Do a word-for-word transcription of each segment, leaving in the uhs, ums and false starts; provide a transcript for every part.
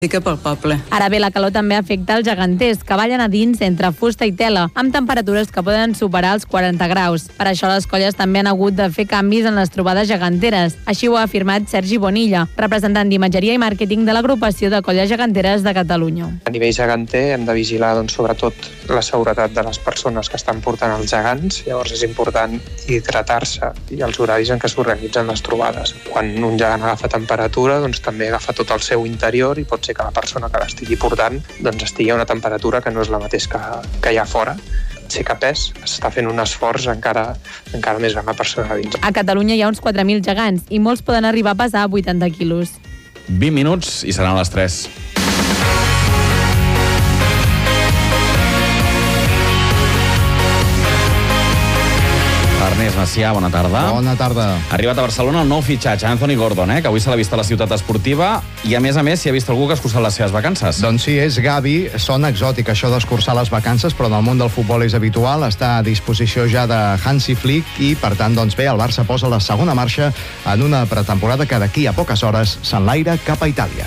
Fica pel poble. Ara bé, la calor també afecta els geganters, que ballen a dins entre fusta i tela, amb temperatures que poden superar els quaranta graus. Per això les colles també han hagut de fer canvis en les trobades geganteres. Així ho ha afirmat Sergi Bonilla, representant d'imatgeria i màrqueting de l'agrupació de colles geganteres de Catalunya. A nivell geganter hem de vigilar doncs, sobretot la seguretat de les persones que estan portant els gegants. Llavors és important hidratar-se i els horaris en què s'organitzen les trobades. Quan un gegant agafa temperatura, doncs també agafa tot el seu interior i pot ser que la persona que l'estigui portant doncs estigui a una temperatura que no és la mateixa que, que hi ha fora. Sé que pes està fent un esforç encara, encara més gran la persona dins. A Catalunya hi ha uns quatre mil gegants i molts poden arribar a pesar vuitanta quilos. vint minuts i seran les tres. Ernest Macià, bona tarda. Bona tarda. Ha arribat a Barcelona el nou fitxatge, Anthony Gordon, eh, que avui se l'ha vist a la ciutat esportiva i, a més a més, s'hi ha vist algú que ha escurçat les seves vacances. Doncs sí, és Gavi. Sona exòtic això d'escurçar les vacances, però en el món del futbol és habitual. Està a disposició ja de Hansi Flick i, per tant, doncs bé, el Barça posa la segona marxa en una pretemporada que d'aquí a poques hores s'enlaira cap a Itàlia.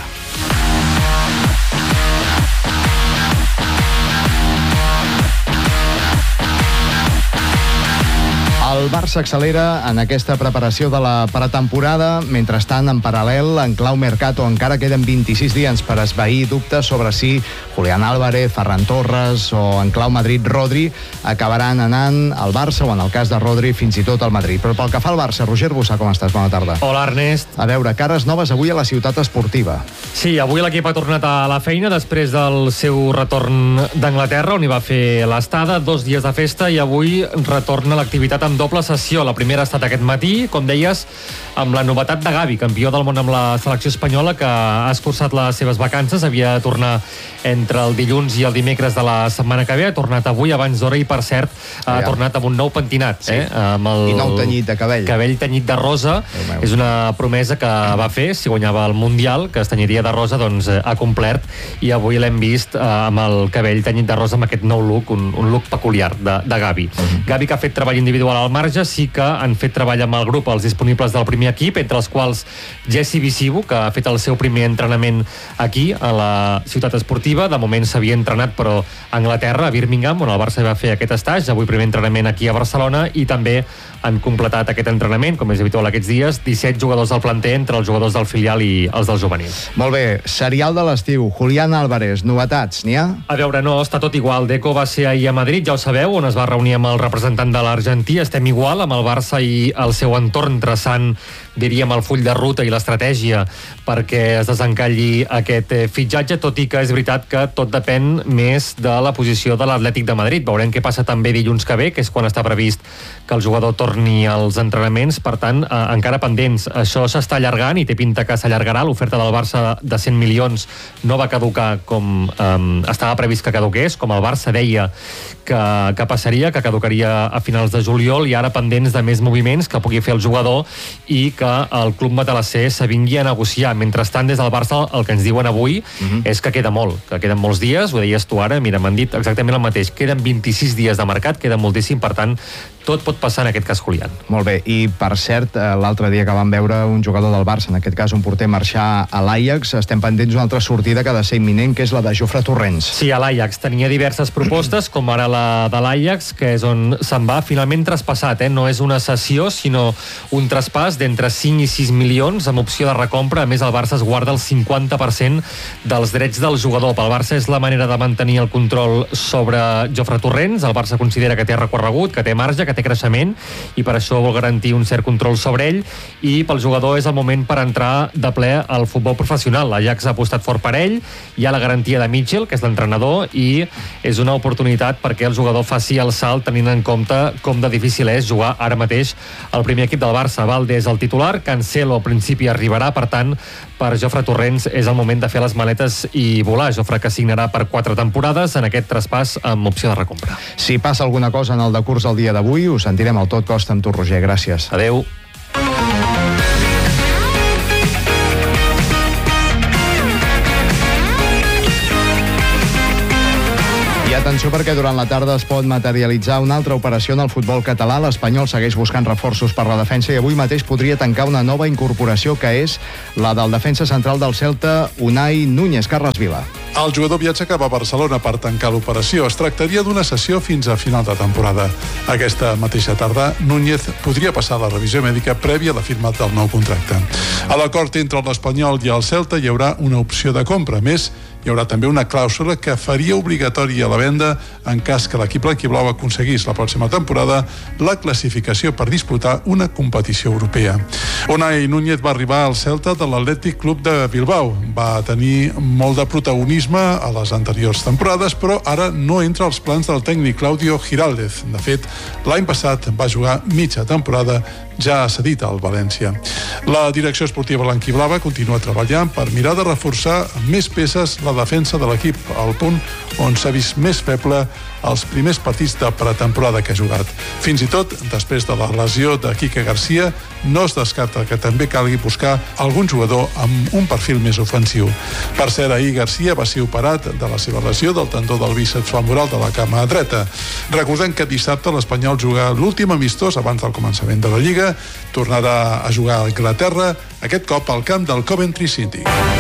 El Barça accelera en aquesta preparació de la pretemporada. Mentrestant, en paral·lel, en clau Mercato, encara queden vint-i-sis dies per esvair dubtes sobre si Julián Álvarez, Ferran Torres o en clau Madrid, Rodri, acabaran anant al Barça o, en el cas de Rodri, fins i tot al Madrid. Però pel que fa al Barça, Roger Bussà, com estàs? Bona tarda. Hola, Ernest. A veure, cares noves avui a la ciutat esportiva. Sí, avui l'equip ha tornat a la feina després del seu retorn d'Anglaterra, on hi va fer l'estada, dos dies de festa, i avui retorna l'activitat amb doble sessió. La primera ha estat aquest matí, com deies, amb la novetat de Gavi, campió del món amb la selecció espanyola, que ha escurçat les seves vacances. Havia de tornar entre el dilluns i el dimecres de la setmana que ve. Ha tornat avui abans d'hora i, per cert, ha ja. tornat amb un nou pentinat. Sí. Eh? Amb el I nou tenyit de cabell. Cabell tenyit de rosa. És una promesa que va fer si guanyava el Mundial, que es tenyiria de rosa, doncs ha complert, i avui l'hem vist eh, amb el cabell tenyit de rosa, amb aquest nou look, un, un look peculiar de, de Gavi. Uh-huh. Gavi, que ha fet treball individual al marge, sí que han fet treball amb el grup els disponibles del primer equip, entre els quals Jesse Visibu, que ha fet el seu primer entrenament aquí, a la ciutat esportiva. De moment s'havia entrenat, però a Anglaterra, a Birmingham, on el Barça va fer aquest estatge. Avui primer entrenament aquí a Barcelona, i també han completat aquest entrenament, com és habitual aquests dies, disset jugadors del planter, entre els jugadors del filial i els del juvenil. Molt bé, serial de l'estiu, Julián Álvarez, novetats, n'hi ha? A veure, no, està tot igual. Deco va ser ahir a Madrid, ja ho sabeu, on es va reunir amb el representant de l'Argentí. Estem igual, amb el Barça i el seu entorn traçant, diríem, el full de ruta i l'estratègia perquè es desencalli aquest fitxatge, tot i que és veritat que tot depèn més de la posició de l'Atlètic de Madrid. Veurem què passa també dilluns que ve, que és quan està previst que el jugador torni als entrenaments. Per tant, eh, encara pendents. Això s'està allargant i té pinta que s'allargarà. L'oferta del Barça de cent milions no va caducar com eh, estava previst que caduqués, com el Barça deia que, que passaria, que caducaria a finals de juliol, i ara pendents de més moviments que pugui fer el jugador i que el club matalasser s'avingui a negociar. Mentrestant, des del Barça, el que ens diuen avui uh-huh. és que queda molt, que queden molts dies. Ho deies tu ara, mira, m'han dit exactament el mateix. Queden vint-i-sis dies de mercat, queda moltíssim, per tant, tot pot passar en aquest cas, Julián. Molt bé, i per cert, l'altre dia que vam veure un jugador del Barça, en aquest cas un porter, marxar a l'Ajax, estem pendents d'una altra sortida que ha de ser imminent, que és la de Jofre Torrents. Sí, a l'Ajax tenia diverses propostes, com ara la de l'Ajax, que és on se'n va, finalment traspassat, eh? No és una cessió, sinó un traspàs d'entre cinc i sis milions, amb opció de recompra. A més, el Barça es guarda el cinquanta per cent dels drets del jugador. Pel Barça és la manera de mantenir el control sobre Jofre Torrents. El Barça considera que té recorregut, que té marge, que té creixement, i per això vol garantir un cert control sobre ell, i pel jugador és el moment per entrar de ple al futbol professional. L'Ajax ha apostat fort per ell, hi ha la garantia de Mitchell, que és l'entrenador, i és una oportunitat perquè el jugador faci el salt, tenint en compte com de difícil és jugar ara mateix al primer equip del Barça. Valde és el titular, Cancelo al principi arribarà, per tant, per Jofre Torrents és el moment de fer les maletes i volar. Jofre, que signarà per quatre temporades en aquest traspàs amb opció de recompra. Si passa alguna cosa en el decurs el dia d'avui, ho sentirem al Tot Costa amb tu, Roger. Gràcies. Adeu. atenció perquè durant la tarda es pot materialitzar una altra operació en el futbol català. L'Espanyol segueix buscant reforços per la defensa i avui mateix podria tancar una nova incorporació que és la del defensa central del Celta, Unai Núñez. Carles Vila. El jugador viatja cap a Barcelona per tancar l'operació. Es tractaria d'una sessió fins a final de temporada. Aquesta mateixa tarda, Núñez podria passar la revisió mèdica prèvia a la firma del nou contracte. A l'acord entre l'Espanyol i el Celta hi haurà una opció de compra. A més, hi haurà també una clàusula que faria obligatòria la venda en cas que l'equip blanquiblau aconseguís la pròxima temporada la classificació per disputar una competició europea. Unai Núñez va arribar al Celta de l'Atlètic Club de Bilbao. Va tenir molt de protagonisme a les anteriors temporades, però ara no entra als plans del tècnic Claudio Giraldez. De fet, l'any passat va jugar mitja temporada ja cedit al València. La direcció esportiva blanquiblava continua treballant per mirar de reforçar més peces la defensa de l'equip, al punt on s'ha vist més feble els primers partits de pretemporada que ha jugat. Fins i tot, després de la lesió de Quique Garcia, no es descarta que també calgui buscar algun jugador amb un perfil més ofensiu. Per cert, ahir Garcia va ser operat de la seva lesió del tendó del bíceps femoral de la cama dreta. Recordem que dissabte l'Espanyol juga l'últim amistós abans del començament de la Lliga, tornarà a jugar a Anglaterra, aquest cop al camp del Coventry City.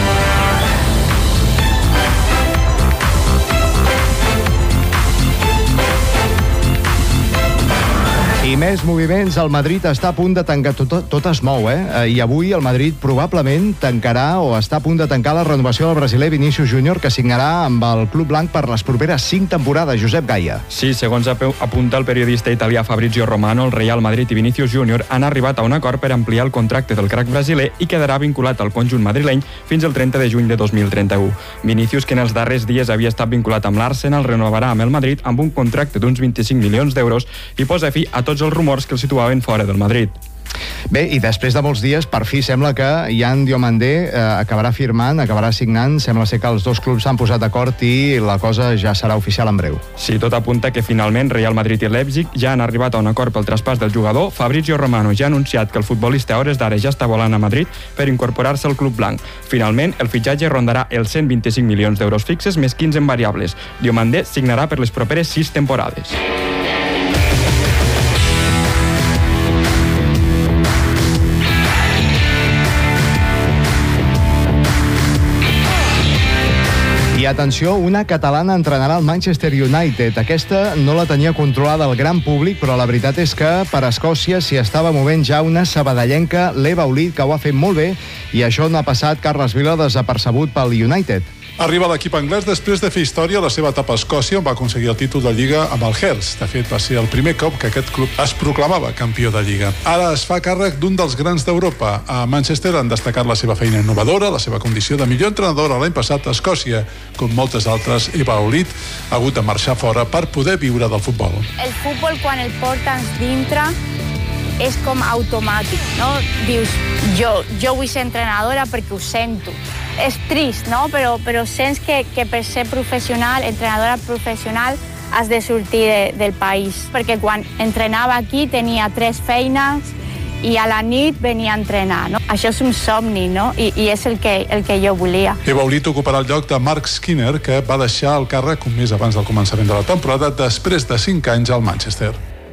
I més moviments, el Madrid està a punt de tancar, tot, tot es mou, eh? I avui el Madrid probablement tancarà o està a punt de tancar la renovació del brasiler Vinícius Júnior, que signarà amb el club blanc per les properes cinc temporades. Josep Gaia. Sí, segons apunta el periodista italià Fabrizio Romano, el Real Madrid i Vinícius Júnior han arribat a un acord per ampliar el contracte del crac brasiler i quedarà vinculat al conjunt madrileny fins al trenta de juny de dos mil trenta-u. Vinícius, que en els darrers dies havia estat vinculat amb l'Arsenal, renovarà amb el Madrid amb un contracte d'uns vint-i-cinc milions d'euros i posa fi a tots els rumors que el situaven fora del Madrid. Bé, i després de molts dies, per fi sembla que Yan Diomandé eh, acabarà firmant, acabarà signant. Sembla ser que els dos clubs s'han posat d'acord i la cosa ja serà oficial en breu. Sí, tot apunta que finalment Real Madrid i Leipzig ja han arribat a un acord pel traspàs del jugador. Fabrizio Romano ja ha anunciat que el futbolista a hores d'ara ja està volant a Madrid per incorporar-se al club blanc. Finalment, el fitxatge rondarà els cent vint-i-cinc milions d'euros fixes més quinze en variables. Diomandé signarà per les properes sis temporades. I atenció, una catalana entrenarà al Manchester United. Aquesta no la tenia controlada el gran públic, però la veritat és que per Escòcia s'hi estava movent ja una sabadellenca, l'Eva Olid, que ho ha fet molt bé, i això no ha passat, Carles Vila, desapercebut pel United. Arriba a l'equip anglès després de fer història a la seva etapa a Escòcia, on va aconseguir el títol de Lliga amb el Hearts. De fet, va ser el primer cop que aquest club es proclamava campió de Lliga. Ara es fa càrrec d'un dels grans d'Europa. A Manchester han destacat la seva feina innovadora, la seva condició de millor entrenadora l'any passat a Escòcia. Com moltes altres, Eva Olid ha hagut de marxar fora per poder viure del futbol. El futbol, quan el portes dintre, és com automàtic, no? Dius, jo, jo vull ser entrenadora perquè ho sento. És trist, no? Però, però sents que, que per ser professional, entrenadora professional, has de sortir de, del país. Perquè quan entrenava aquí tenia tres feines i a la nit venia a entrenar, no? Això és un somni, no? I, i és el que, el que jo volia. Eva Olid ocuparà el lloc de Mark Skinner, que va deixar el càrrec un mes abans del començament de la temporada, després de cinc anys al Manchester.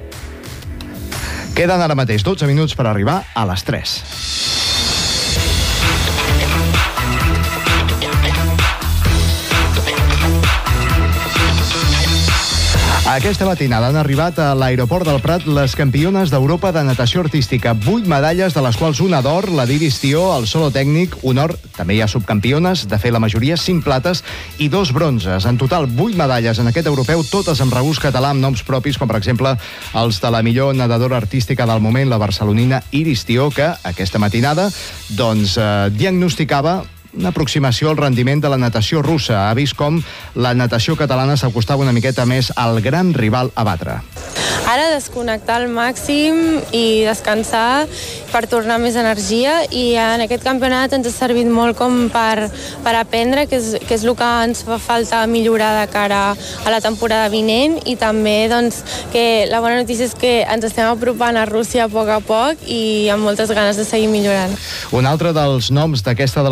Queden ara mateix dotze minuts per arribar a les tres. Aquesta matinada han arribat a l'aeroport del Prat les campiones d'Europa de natació artística. Vuit medalles, de les quals una d'or, la d'Iris Tió, el solo tècnic, un or. També hi ha subcampiones, de fer la majoria cinc plates i dos bronzes. En total, vuit medalles en aquest europeu, totes amb regust català, amb noms propis, com per exemple els de la millor nedadora artística del moment, la barcelonina Iris Tió, que aquesta matinada doncs, eh, diagnosticava una aproximació al rendiment de la natació russa. Ha vist com la natació catalana s'acostava una miqueta més al gran rival a batre. Ara desconnectar al màxim i descansar per tornar més energia, i en aquest campionat ens ha servit molt com per, per aprendre, que és, que és el que ens fa falta millorar de cara a la temporada vinent, i també doncs, que la bona notícia és que ens estem apropant a Rússia a poc a poc i amb moltes ganes de seguir millorant. Un altre dels noms d'aquesta delegació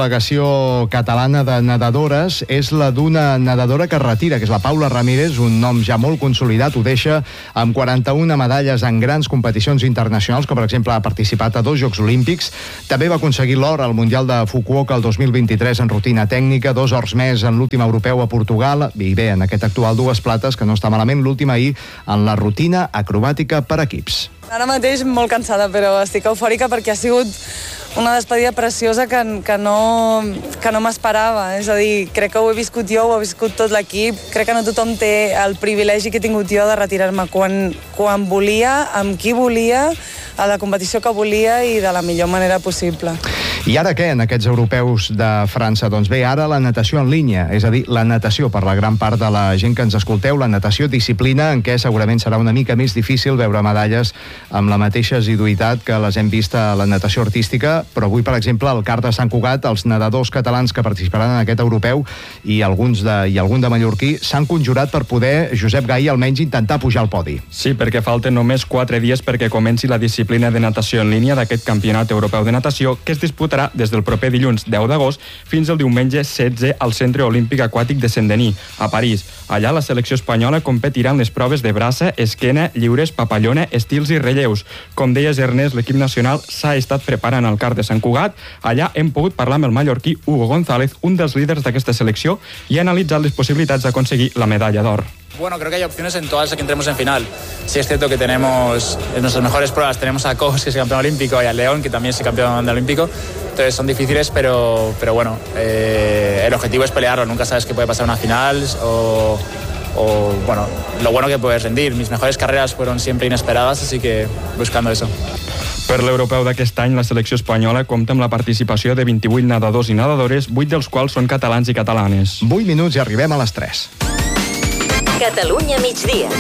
selecció catalana de nedadores és la d'una nedadora que es retira, que és la Paula Ramírez, un nom ja molt consolidat, ho deixa amb quaranta-una medalles en grans competicions internacionals, com per exemple ha participat a dos Jocs Olímpics. També va aconseguir l'or al Mundial de Fukuoka el dos mil vint-i-tres en rutina tècnica, dos ors més en l'últim europeu a Portugal, i bé, en aquest actual dues plates, que no està malament, l'última ahir en la rutina acrobàtica per equips. Ara mateix molt cansada, però estic eufòrica perquè ha sigut una despedida preciosa que, que no, que no m'esperava. És a dir, crec que ho he viscut jo, ho ha viscut tot l'equip. Crec que no tothom té el privilegi que he tingut jo de retirar-me quan, quan volia, amb qui volia, a la competició que volia i de la millor manera possible. I ara què, en aquests europeus de França? Doncs bé, ara la natació en línia, és a dir, la natació per la gran part de la gent que ens escolteu, la natació disciplina en què segurament serà una mica més difícil veure medalles amb la mateixa assiduïtat que les hem vist a la natació artística, però avui, per exemple, al Car de Sant Cugat, els nedadors catalans que participaran en aquest europeu i, alguns de, i algun de mallorquí s'han conjurat per poder, Josep Gai, almenys intentar pujar al podi. Sí, perquè falten només quatre dies perquè comenci la disciplina de natació en línia d'aquest campionat europeu de natació que es disputarà des del proper dilluns deu d'agost fins al diumenge setze al Centre Olímpic Aquàtic de Saint-Denis, a París. Allà la selecció espanyola competirà en les proves de braça, esquena, lliures, papallona, estils i relleus. Com deies, Ernest, l'equip nacional s'ha estat preparant al Car de Sant Cugat. Allà hem pogut parlar amb el mallorquí Hugo González, un dels líders d'aquesta selecció, i ha analitzat les possibilitats d'aconseguir la medalla d'or. Bueno, creo que hay opciones en todas las que entremos en final. Sí es cierto que tenemos en nuestras mejores pruebas, tenemos a Cos, que es campeón olímpico, y a León, que también es campeón olímpico. Entonces son difíciles, pero, pero bueno, eh, el objetivo es pelearlo. Nunca sabes qué puede pasar en una final o, o, bueno, lo bueno que puedes rendir. Mis mejores carreras fueron siempre inesperadas, así que buscando eso. Per l'europeu d'aquest any, la selecció espanyola compta amb la participació de vint-i-vuit nedadors i nedadores, vuit dels quals són catalans i catalanes. vuit minuts i arribem a les tres. Catalunya migdia.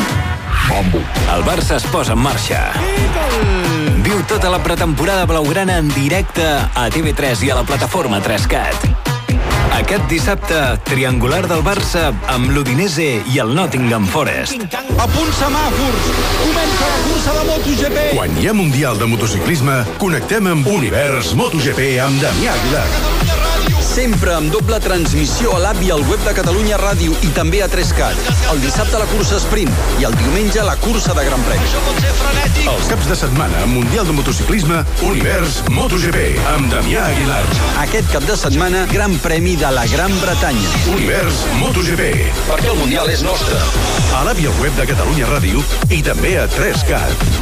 El Barça es posa en marxa. Viu tota la pretemporada blaugrana en directe a T V tres i a la plataforma tres cat. Aquest dissabte, triangular del Barça amb l'Udinese i el Nottingham Forest. A punt semàfors, comença la cursa de MotoGP. Quan hi ha Mundial de Motociclisme, connectem amb Univers MotoGP amb Damià Aguilar. Sempre amb doble transmissió a l'app i al web de Catalunya Ràdio i també a tres cat. El dissabte la cursa sprint i el diumenge la cursa de Gran Premi. Els caps de setmana amb Mundial de Motociclisme, Univers MotoGP amb Damià Aguilar. Aquest cap de setmana, Gran Premi de la Gran Bretanya. Univers MotoGP. Perquè el Mundial és nostre. A l'app i al web de Catalunya Ràdio i també a tres cat.